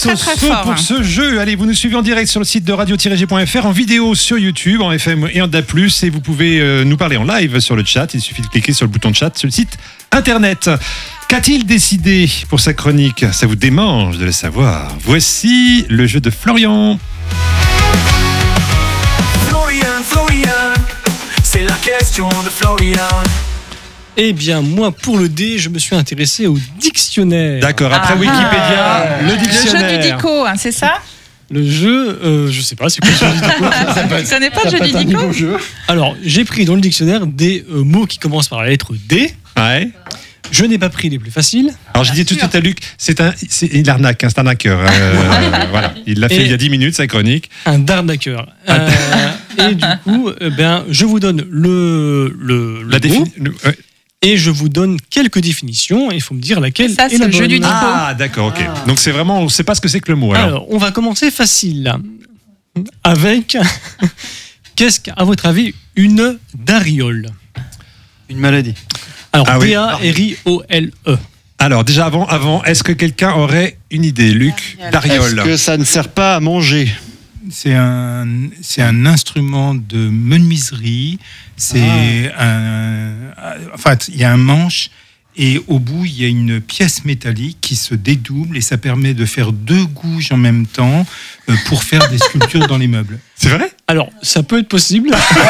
très très fort. Pour ce jeu, allez, vous nous suivez en direct sur le site de radio-g.fr, en vidéo sur YouTube, en FM et en DAB+, et vous pouvez nous parler en live sur le chat. Il suffit de cliquer sur le bouton de chat sur le site internet. Qu'a-t-il décidé pour sa chronique ? Ça vous démange de le savoir. Voici le jeu de Florian. Florian, c'est la question de Florian. Eh bien, moi, pour le D, je me suis intéressé au dictionnaire. D'accord, après Wikipédia, le dictionnaire. Le jeu du dico, hein, c'est ça ? Le jeu, je sais pas, c'est quoi le jeu du dico ? Tu connais pas le jeu du dico ? Alors, j'ai pris dans le dictionnaire des mots qui commencent par la lettre D. Ouais. Je n'ai pas pris les plus faciles. Alors, j'ai dit tout de suite à Luc, c'est une arnaque, c'est un arnaqueur. Voilà, il l'a fait il y a 10 minutes, sa chronique. Un darnaqueur. Et du coup, je vous donne le mot. Et je vous donne quelques définitions et il faut me dire laquelle ça, est la bonne. le jeu du dico. Ah, d'accord, ok. Donc, c'est vraiment, on ne sait pas ce que c'est que le mot. Alors, on va commencer facile. Avec, qu'est-ce qu'à votre avis, une dariole ? Une maladie. Alors, oui. D-A-R-I-O-L-E. Alors, déjà avant, est-ce que quelqu'un aurait une idée, Luc ? Dariole. Est-ce que ça ne sert pas à manger ? C'est un instrument de menuiserie. Il y a un manche et au bout, il y a une pièce métallique qui se dédouble et ça permet de faire 2 gouges en même temps pour faire des sculptures dans les meubles. C'est vrai ? Alors, ça peut être possible.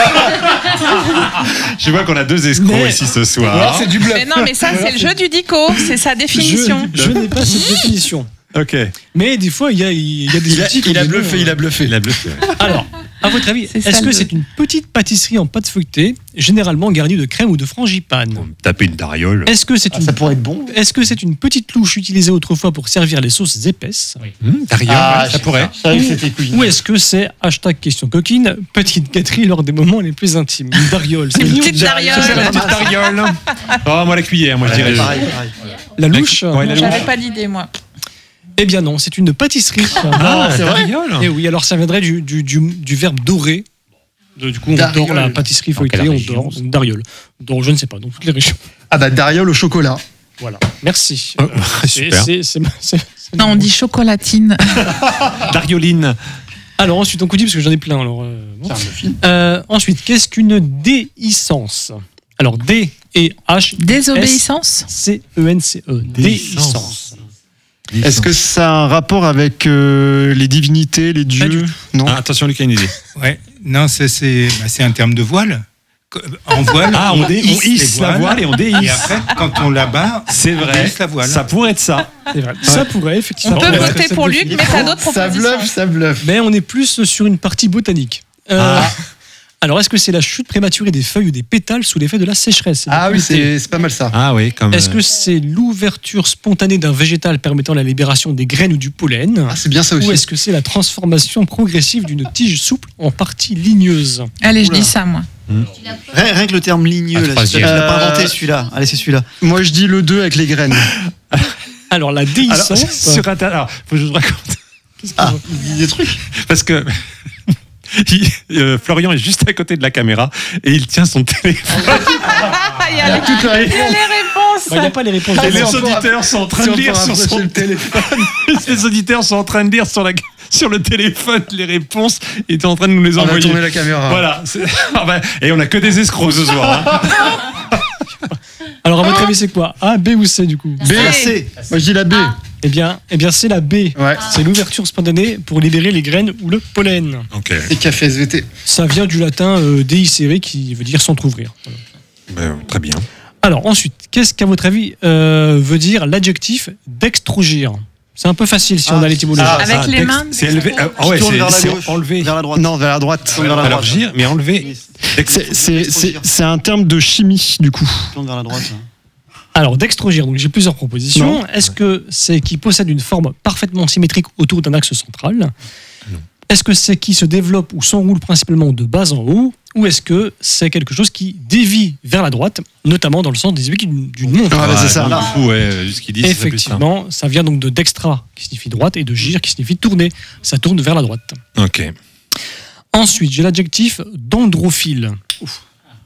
Je vois qu'on a 2 escrocs ici ce soir. C'est du bluff. Mais non, mais ça, c'est le jeu du dico, c'est sa définition. Je n'ai pas cette définition. Ok. Mais des fois, il y a des outils. Il a bluffé. Alors, à votre avis, C'est ça, est-ce que le- c'est une petite pâtisserie en pâte feuilletée, généralement garnie de crème ou de frangipane ? Pour me taper une dariole. Est-ce que c'est Ça pourrait être bon. Est-ce que c'est une petite louche utilisée autrefois pour servir les sauces épaisses ? Dariole, ça pourrait. Je savais que c'était cuisiné. Ou est-ce que c'est #question coquine, petite gâterie lors des moments les plus intimes ? Une dariole, c'est Une une petite dariole. C'est la petite dariole. Oh, moi la cuillère, moi je dirais. Pareil. La louche ? Ouais, la louche. J'avais pas d'idée, moi. Eh bien non, c'est une pâtisserie. Ah, c'est vrai ? dariole. Et oui, alors ça viendrait du verbe dorer. Du coup, on Dariole. dort la pâtisserie feuilletée, quelle on région, dort, donc dariole. Donc je ne sais pas, dans toutes les régions. Ah bah dariole au chocolat. Voilà, merci. Oh, super. C'est- Non, on dit chocolatine. Darioline. Alors ensuite, on continue parce que j'en ai plein. Alors, bon. Ensuite, qu'est-ce qu'une déhiscence ? Alors D et H. Désobéissance ? C-E-N-C-E. Déhiscence. Est-ce que ça a un rapport avec les divinités, les du dieux ? Non. Ah, attention, Luc a une idée. Ouais. Non, c'est un terme de voile. En voile, Ah, on hisse les la voile et on Et déhisse. après, quand on la bat, C'est on vrai. hisse la voile. Ça pourrait être ça. C'est vrai. Ça pourrait effectivement. On peut être voter cette pour Luc, définition. mais t'as d'autres Ça propositions. bluffe. Mais on est plus sur une partie botanique. Alors, est-ce que c'est la chute prématurée des feuilles ou des pétales sous l'effet de la sécheresse ? Ah oui, c'est pas mal ça. Ah oui, comme. Est-ce que c'est l'ouverture spontanée d'un végétal permettant la libération des graines ou du pollen ? Ah, c'est bien ça aussi. Ou est-ce que c'est la transformation progressive d'une tige souple en partie ligneuse ? Allez, je dis ça, moi. Rien que le terme ligneux, Ah, là, troisième. tu l'as pas inventé celui-là. Allez, c'est celui-là. Moi, je dis le 2 avec les graines. Alors, la Alors, déhiscence... sur Internet. Alors, faut que je vous raconte. Ah, il y a des trucs. Parce que. Florian est juste à côté de la caméra et il tient son téléphone. Il y a les réponses. Il n'y a pas les réponses. Et les on pourra- auditeurs sont en train de lire sur son téléphone. Les auditeurs sont en train de lire sur le téléphone les réponses et tu es en train de nous les On va envoyer. tourner la caméra. Voilà. Ah bah, et on a que des escrocs ce soir. Hein. Alors, à votre avis, c'est quoi ? A, B ou C, du coup ? B, C. Moi, je dis la B. Eh bien, c'est la B. Ouais. C'est l'ouverture spontanée pour libérer les graines ou le pollen. Ok. Et café SVT. Ça vient du latin déhiscere, qui veut dire s'entrouvrir. Voilà. Très bien. Alors, ensuite, qu'est-ce qu'à votre avis veut dire l'adjectif d'extrogir ? C'est un peu facile si on a l'étymologie. Avec les mains. C'est élevé. Ah ouais, Tourne vers la c'est gauche. enlevé. Vers la droite. Non, vers la droite. Tourne vers la Alors droite. gire, mais enlevé. C'est un terme de chimie, du coup. Tourne vers la droite. Alors, d'extrogir, donc j'ai plusieurs propositions. Est-ce que c'est qui possède une forme parfaitement symétrique autour d'un axe central ? Non. Est-ce que c'est qui se développe ou s'enroule principalement de bas en haut ? Ou est-ce que c'est quelque chose qui dévie vers la droite, notamment dans le sens des aiguilles d'une montre ? Ah, bah, c'est ça. Du coup, ouais, ce qu'il dit, c'est plus ça. Effectivement, ça vient donc de dextra, qui signifie droite, et de gire, qui signifie tourner. Ça tourne vers la droite. Ok. Ensuite, j'ai l'adjectif dendrophile.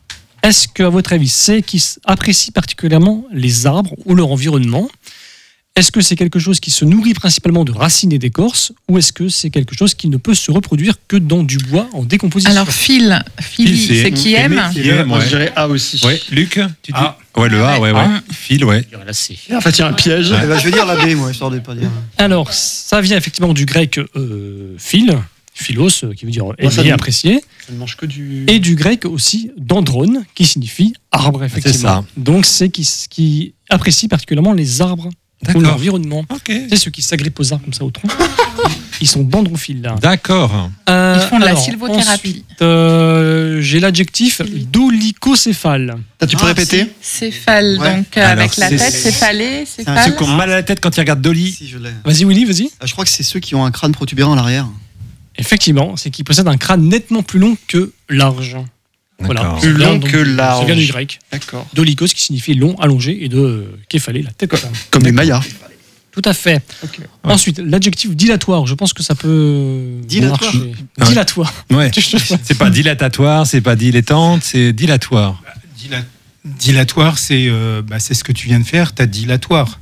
Est-ce que, à votre avis, c'est qui apprécie particulièrement les arbres ou leur environnement ? Est-ce que c'est quelque chose qui se nourrit principalement de racines et d'écorces, ou est-ce que c'est quelque chose qui ne peut se reproduire que dans du bois en décomposition? Alors, Phil, c'est qui aime. Moi, je dirais A aussi. Ouais, Luc, tu dis A. Ouais, le A, ouais. Phil, ouais. Là, c'est. En fait, il y a un piège. Ouais. Eh ben, je vais dire la B, moi, histoire de pas dire. Alors, ça vient effectivement du grec phil, philos, qui veut dire ça aimer, nous- apprécier, Ça ne mange que du. et du grec aussi dendrone, qui signifie arbre, effectivement. ça. Donc, c'est qui apprécie particulièrement les arbres ou D'accord. l'environnement. Ok. C'est ceux qui s'agrippent aux arbres comme ça au tronc. Ils sont dendrophiles, là. D'accord. Ils font de la Alors, sylvothérapie. ensuite, j'ai l'adjectif dolicocéphale. Tu peux répéter Céphale, Ouais. donc Alors, avec la c'est- tête, céphalée, Ceux céphale. qui ont mal à la tête quand ils regardent Dolly. Si, je l'ai. Vas-y, Willy, vas-y. Je crois que c'est ceux qui ont un crâne protubérant à l'arrière. Effectivement, c'est qu'ils possèdent un crâne nettement plus long que large. Voilà. D'accord. Ça vient long donc que du- large. Ça vient du grec. D'accord. Dolikos qui signifie long, allongé, et de képhalé, la tête. Comme les Mayas. Tout à fait. Ensuite, l'adjectif dilatoire, je pense que ça peut Dilatoire. marcher. Ouais. Dilatoire. Ouais. C'est pas dilatatoire, c'est pas dilettante, c'est dilatoire. Dilatoire, c'est ce que tu viens de faire, t'as dilatoire.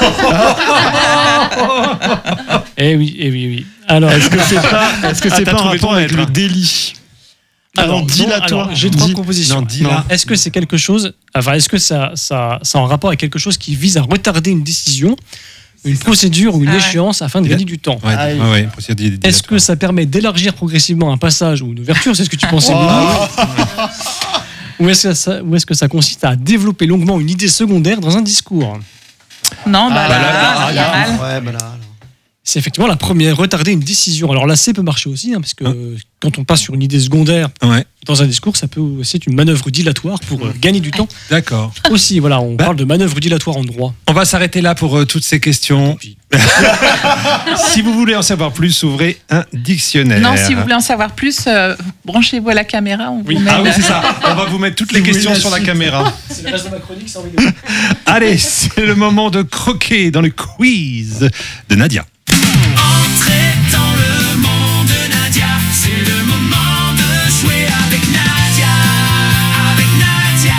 Eh oui, eh oui, oui. Alors, Est-ce que c'est t'as pas un trouvé ton rapport avec maître, le hein. délit? non, dilatoire. alors, j'ai trois propositions. Non, dila. Est-ce que c'est quelque chose, enfin, est-ce que ça a un rapport avec quelque chose qui vise à retarder une décision, une procédure ou une Ah ouais. échéance afin de gagner du temps? Ouais, Ah, oui. ouais, procédure dilatoire. Est-ce que ça permet d'élargir progressivement un passage ou une ouverture? C'est ce que tu pensais, Willy. Ou est-ce que ça consiste à développer longuement une idée secondaire dans un discours? Non, bah bah là, là, il y a mal. Ouais, bah là. alors. C'est effectivement la première, retarder une décision. Alors là, C peut marcher aussi, parce que quand on passe sur une idée secondaire Ouais, dans un discours, ça peut aussi être une manœuvre dilatoire pour gagner du temps. d'accord. Aussi, voilà, on parle de manœuvre dilatoire en droit. On va s'arrêter là pour toutes ces questions. Si vous voulez en savoir plus, ouvrez un dictionnaire. Non, si vous voulez en savoir plus, branchez-vous à la caméra. On vous met Ah oui, le- c'est ça. On va vous mettre toutes les questions sur la caméra. C'est le reste de ma chronique, c'est envie Allez, c'est le moment de croquer dans le quiz de Nadia. Entrez dans le monde de Nadia, c'est le moment de jouer avec Nadia, avec Nadia.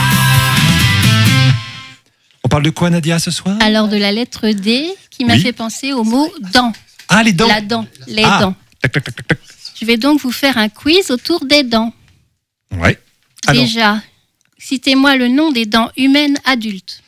On parle de quoi, Nadia, ce soir? Alors de la lettre D qui m'a Oui. fait penser au mot dent. Ah, les dents. La dent, les Ah. dents. Tac, tac, tac, tac, tac. Je vais donc vous faire un quiz autour des dents. Ouais. Alors, Déjà, citez-moi le nom des dents humaines adultes.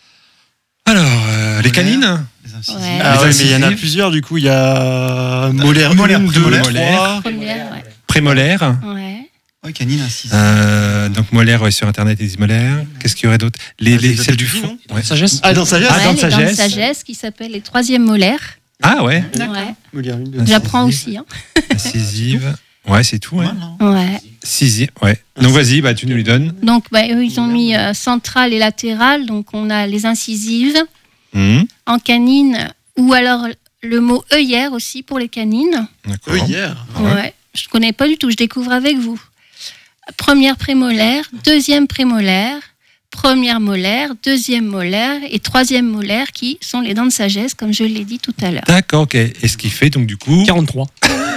les canines. Les incisives. Ouais. Ah ouais, mais il y en a incisives. plusieurs, du coup, il y a molaire, Molaire, 1, 2, prémolaire. 3. Première, ouais. Prémolaire. Ouais. Ouais, canine incisive. Donc molaire, ouais, sur internet, ils disent molaire. Qu'est-ce qu'il y aurait d'autre? les Celles du adultes, fond. non Ouais. Sagesse. Ah, dans sagesse. Ah, Ouais, dents de les dents de sagesse. sagesse qui s'appellent les troisièmes molaires. Ah ouais. Ouais. Molaire 1, 2. J'apprends aussi. Hein. Incisive. Ouais, c'est tout. Ouais. Pas mal, non Ouais. Sixième. Ouais. Donc vas-y, bah tu nous les donnes. Donc, eux, ils ont mis centrale et latérale. Donc, on a les incisives. Hum, En canine, ou alors le mot œillère aussi pour les canines. D'accord. Hier. Ouais. Je ne connais pas du tout, je découvre avec vous. Première prémolaire, deuxième prémolaire, première molaire, deuxième molaire et troisième molaire qui sont les dents de sagesse, comme je l'ai dit tout à l'heure. D'accord, ok. Et ce qui fait donc du coup 43.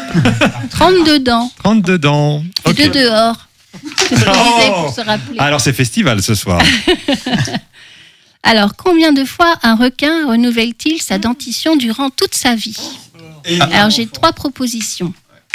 32 dents, 32 dents. et Ok. de dehors. C'est ce que je disais pour se rappeler. Alors c'est festival ce soir. Alors, combien de fois un requin renouvelle-t-il sa dentition durant toute sa vie? Alors, j'ai 3 propositions.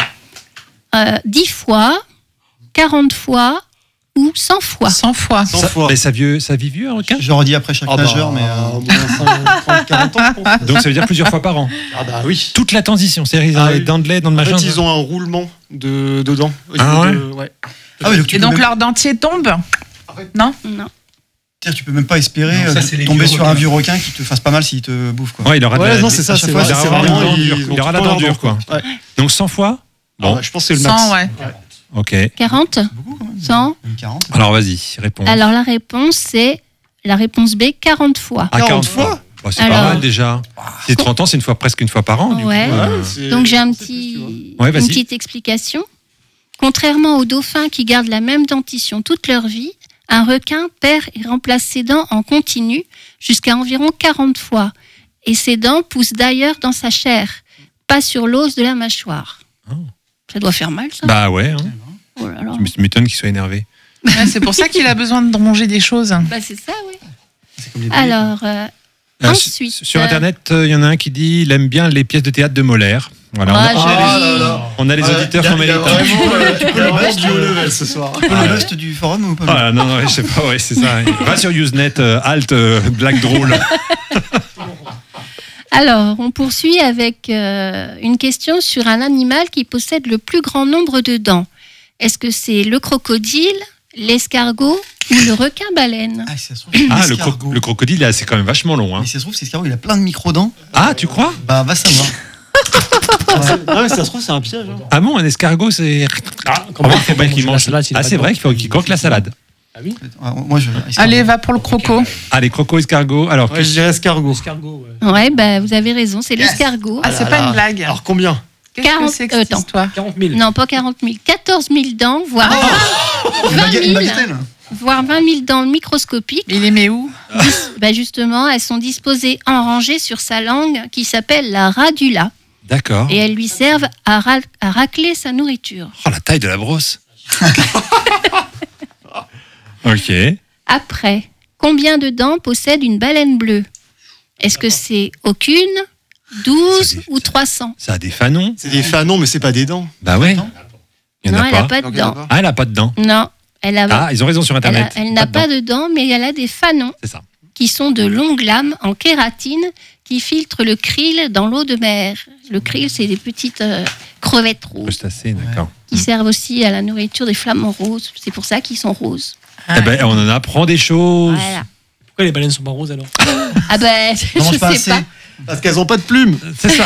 10 fois, 40 fois ou 100 fois. 100 fois. 100 fois. Mais ça vit vieux un requin. Je redis après chaque nageur, mais. au moins 30, 40 ans, je pense. Donc ça veut dire plusieurs fois par an. Ah bah oui. Toute la transition, c'est-à-dire Ah les oui. dents de lait, dents de En machin. fait, ils ont un roulement de dents. au Ah niveau de- ouais. Ah oui, donc tu Et peux donc même- leur dentier tombe? Non? Non. c'est-à-dire, tu peux même pas espérer Non, ça, c'est les tomber vieux sur un requins. vieux requin qui te fasse pas mal s'il te bouffe, quoi. Ouais, il aura de Ouais, la, non, c'est ça, à chaque c'est fois, vrai, c'est c'est vraiment, vraiment. il ils ont aura la tout dent dans leur dure, quoi. Ouais. Donc 100 fois. Bon, Je pense que c'est le max. 100, ouais. ok. 40 Beaucoup, quand même. 100 Une 40. Alors vas-y, réponds. Alors, la réponse, c'est la réponse B, 40 fois. Ah, 40 fois. Bah, c'est Alors- pas mal déjà. C'est 30 ans, c'est presque une fois par an. Du Ouais. coup, c'est- Donc, j'ai c'est plus, tu vois. Ouais, une vas-y. petite explication. Contrairement aux dauphins qui gardent la même dentition toute leur vie, un requin perd et remplace ses dents en continu jusqu'à environ 40 fois. Et ses dents poussent d'ailleurs dans sa chair, pas sur l'os de la mâchoire. Oh. Ça doit faire mal, ça. Bah ouais. Hein. Oh là là. Je m'étonne qu'il soit énervé. Ouais, c'est pour ça qu'il a besoin de ronger des choses. Bah, c'est ça, oui. Alors, Ensuite, sur Internet, il y en a un qui dit il aime bien les pièces de théâtre de Molaire. Voilà, Ah, on, joli. on a les auditeurs qui ont mérité. Tu peux le bust du haut level ce soir. Tu peux le bust du forum ou pas? Ah, non, je sais pas, ouais, c'est ça. Va sur Usenet, alt, blague drôle. Alors, on poursuit avec une question sur un animal qui possède le plus grand nombre de dents. Est-ce que c'est le crocodile, l'escargot ou le requin-baleine? Ah, si ça se trouve, Ah, l'escargot. le crocodile, là, c'est quand même vachement long. Hein. Mais si ça se trouve, c'est l'escargot, il a plein de micro-dents. Ah, tu crois? Bah, va savoir. Ah, mais ça se trouve, c'est un piège. Hein. Ah bon, un escargot, c'est. Comment Ah, faut pas qu'il mange. Ah, c'est vrai qu'il faut qu'il croque la salade. Ah oui. Moi, je. Allez, va pour le croco. Allez, croco, escargot. Alors, Ouais, je dirais escargot. Escargot, ouais. Ouais, bah, vous avez raison, c'est l'escargot. Ah, c'est pas une blague. Alors combien? Qu'est-ce 40 que c'est que cette temps. histoire? 40 000. Non, pas 40 000, 14 000 dents, voire, 20 Une 000, bagatelle. voire 20 000 dents microscopiques. Il les met où? Bah justement, elles sont disposées en rangée sur sa langue qui s'appelle la radula d'accord. et elles lui servent à racler sa nourriture. Oh, la taille de la brosse. Ok. Après, combien de dents possède une baleine bleue? Est-ce que c'est aucune, 12 ou 300? Ça a des fanons. C'est des fanons, mais c'est pas des dents. Bah ouais. Il y en Non, a elle n'a pas. pas de dents. Ah, elle a pas de dents. Non, elle a. Ah, ils ont raison sur Internet. Elle n'a pas de dents, mais elle a des fanons C'est ça. qui sont de longues lames en kératine qui filtrent le krill dans l'eau de mer. Le krill, c'est des petites crevettes roses Crustacés, d'accord. qui servent aussi à la nourriture des flamants roses. C'est pour ça qu'ils sont roses. Eh ben, on en apprend des choses. Voilà. Pourquoi les baleines sont pas roses alors? Ah ben, On je mange pas sais assez. pas. Parce qu'elles ont pas de plumes. C'est ça.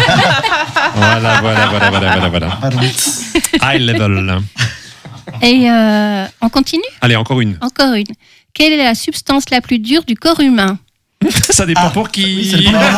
voilà. Pardon. High level. Et on continue? Allez, encore une. Encore une. Quelle est la substance la plus dure du corps humain? Ça dépend pour qui. C'est le premier.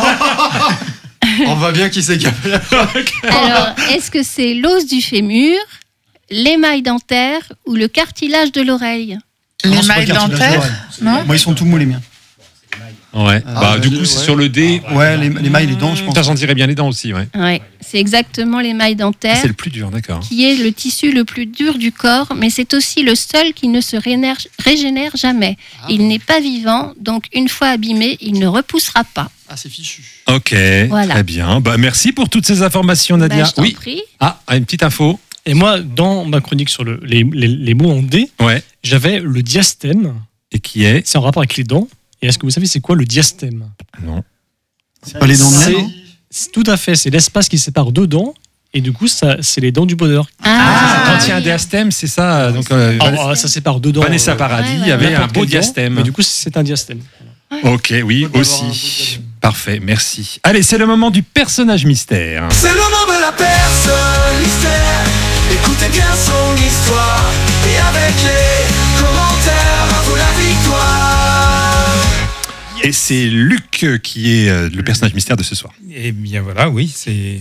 On voit bien qui c'est qui a fait la Alors, est-ce que c'est l'os du fémur, l'émail dentaire ou le cartilage de l'oreille? Les Non, c'est pas mailles le cartilage dentaires? d'oreille. Non? Moi, ils sont tout mous, les miens. Ouais. Bah, du coup, c'est sur le dé. Ouais, les mailles, les dents, je pense. Ça sentirait bien les dents aussi, ouais. Ouais, c'est exactement l'émail Ah, dentaire c'est le plus dur, d'accord. qui est le tissu le plus dur du corps, mais c'est aussi le seul qui ne se régénère jamais. Il n'est pas vivant, donc une fois abîmé, il ne repoussera pas. Ah, c'est fichu. Ok, Voilà. très bien. Bah, merci pour toutes ces informations, Nadia. Bah, je t'en Oui. prie. Ah, une petite info. Et moi, dans ma chronique sur les mots en D, Ouais. j'avais le diastème. Et qui est C'est en rapport avec les dents. Et est-ce que vous savez c'est quoi le diastème? Non. C'est pas les dents de C'est- mer, non? Tout à fait, c'est l'espace qui sépare deux dents. Et du coup, ça, c'est les dents du bonheur. Quand il y a un diastème, c'est ça. Donc, Ça sépare deux dents. Vanessa Paradis Ouais, ouais, avait n'importe un beau quelle dent, diastème. Mais du coup, c'est un diastème. Ok, oui, Faut avoir un beau aussi. diastème. Parfait, merci. Allez, c'est le moment du personnage mystère. C'est le moment de la personne mystère. Écoutez bien son histoire. Et avec les commentaires, à vous la victoire. Et c'est Luc qui est le personnage mystère de ce soir. Eh bien voilà, oui, c'est.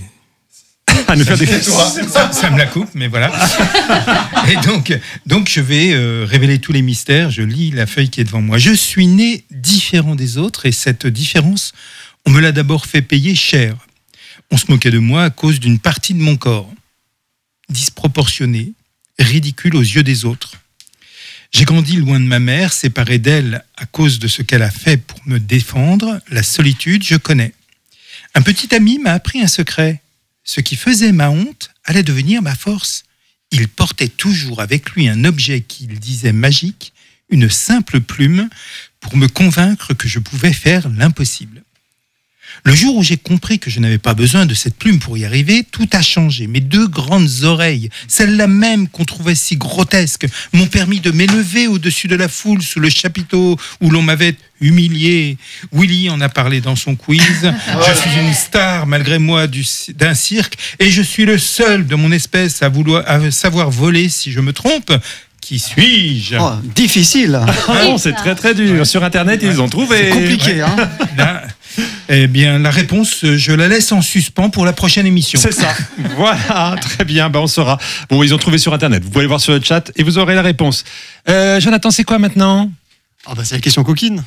À nous faire des Ça me la coupe, mais voilà. Et donc je vais révéler tous les mystères. Je lis la feuille qui est devant moi. Je suis né différent des autres et cette différence, on me l'a d'abord fait payer cher. On se moquait de moi à cause d'une partie de mon corps. Disproportionnée, ridicule aux yeux des autres. J'ai grandi loin de ma mère, séparé d'elle à cause de ce qu'elle a fait pour me défendre. La solitude, je connais. Un petit ami m'a appris un secret. Ce qui faisait ma honte allait devenir ma force. Il portait toujours avec lui un objet qu'il disait magique, une simple plume, pour me convaincre que je pouvais faire l'impossible. Le jour où j'ai compris que je n'avais pas besoin de cette plume pour y arriver, tout a changé. Mes deux grandes oreilles, celles-là même qu'on trouvait si grotesques, m'ont permis de m'élever au-dessus de la foule sous le chapiteau où l'on m'avait humilié. Willy en a parlé dans son quiz. Je suis une star malgré moi d'un cirque et je suis le seul de mon espèce à savoir voler si je me trompe. Qui suis-je? Oh, difficile. Ah non, c'est très très dur. Sur Internet, ils ont trouvé. C'est compliqué, hein. Là, eh bien, la réponse, je la laisse en suspens pour la prochaine émission. C'est ça. Voilà, très bien. Bah, on saura. Bon, ils ont trouvé sur Internet. Vous pouvez aller voir sur le chat et vous aurez la réponse. Jonathan, c'est quoi maintenant? Ah bah c'est la question coquine.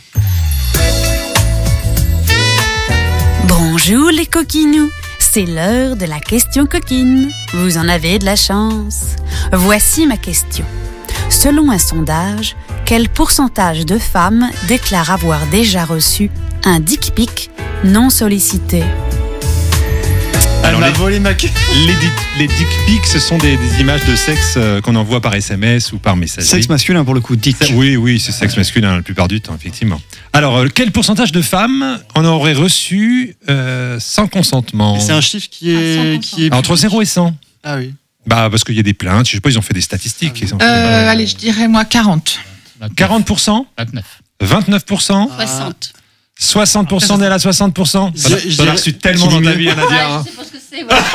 Bonjour les coquinous, c'est l'heure de la question coquine. Vous en avez de la chance. Voici ma question. Selon un sondage, quel pourcentage de femmes déclarent avoir déjà reçu un dick pic non sollicité? Alors, Elle m'a volé ma question. les dick pics, ce sont des images de sexe qu'on envoie par SMS ou par messagerie. Sexe masculin pour le coup, dick. Oui, c'est sexe masculin la plupart du temps, effectivement. Alors, quel pourcentage de femmes en auraient reçu sans consentement? C'est un chiffre qui est Entre 0 et 100. Ah oui. Bah, parce qu'il y a des plaintes, je sais pas, ils ont fait des statistiques. Ils ont fait, Allez, je dirais moi 40. 40%, 29. 29%, 60. 60%, Néla, 60%. T'en as reçu tellement dans ta vie, Nadia. Hein. Je sais pas ce que c'est. Voilà.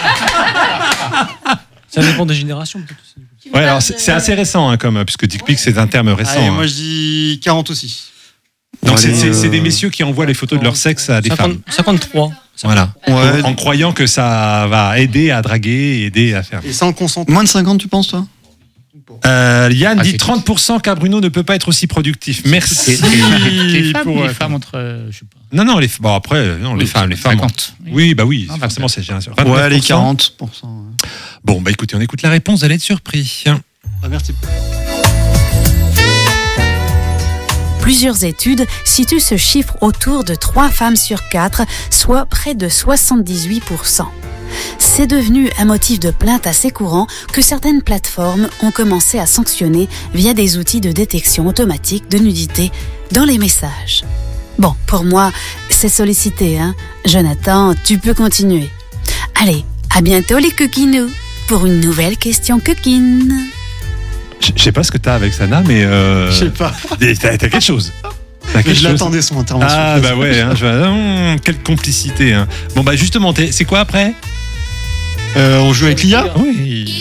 Ça dépend des générations, peut-être aussi. Ouais, alors c'est assez récent, hein, puisque dick pic, c'est un terme récent. Allez, hein. moi je dis 40 aussi. Donc Allez, c'est des messieurs qui envoient les photos de leur sexe à des femmes. 53. Voilà. Ouais. En croyant que ça va aider à draguer, aider à faire. Et sans consentement. Moins de 50, tu penses, toi? Yann dit c'est 30% car Bruno ne peut pas être aussi productif. Merci. Les femmes, pour, les femmes entre. Je sais pas. Non, bon après, non, les femmes. 50. Oui, bah oui, Non, forcément c'est génération. Ouais, allez, 29%. 40%. Ouais. Bon, bah écoutez, on écoute la réponse, vous allez être surpris. Ah, merci. Plusieurs études situent ce chiffre autour de 3 femmes sur 4, soit près de 78%. C'est devenu un motif de plainte assez courant que certaines plateformes ont commencé à sanctionner via des outils de détection automatique de nudité dans les messages. Bon, pour moi, c'est sollicité, hein. Jonathan, tu peux continuer. Allez, à bientôt les coquinous pour une nouvelle question coquine. Je sais pas ce que t'as avec Sana, mais Je sais pas. t'as quelque chose. T'as Mais quelque je chose. l'attendais son intervention. Ah bah ouais, hein, quelle complicité. Hein. Bon bah justement, c'est quoi après? On joue avec l'IA? Oui.